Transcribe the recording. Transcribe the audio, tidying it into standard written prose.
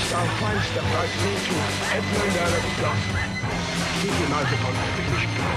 our fine step right through to Edmund Alec Johnson. Keep your eyes upon the British.